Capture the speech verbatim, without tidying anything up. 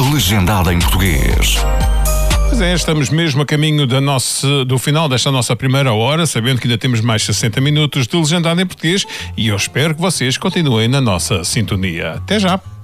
Legendado em Português. Pois é, estamos mesmo a caminho da nossa, do final desta nossa primeira hora, sabendo que ainda temos mais sessenta minutos de Legendado em Português, e eu espero que vocês continuem na nossa sintonia. Até já!